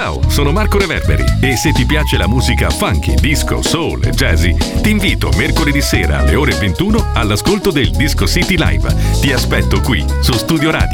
Ciao, sono Marco Reverberi e se ti piace la musica funky, disco, soul e jazzy, ti invito mercoledì sera alle ore 21 all'ascolto del Disco City Live. Ti aspetto qui su Studio Radio.